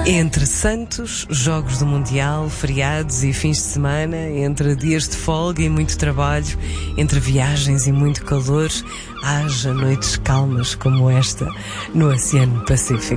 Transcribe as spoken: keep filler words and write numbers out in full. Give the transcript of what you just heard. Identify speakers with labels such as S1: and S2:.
S1: Entre Santos, jogos do Mundial, feriados e fins de semana, entre dias de folga e muito trabalho, entre viagens e muito calor, haja noites calmas como esta no Oceano Pacífico.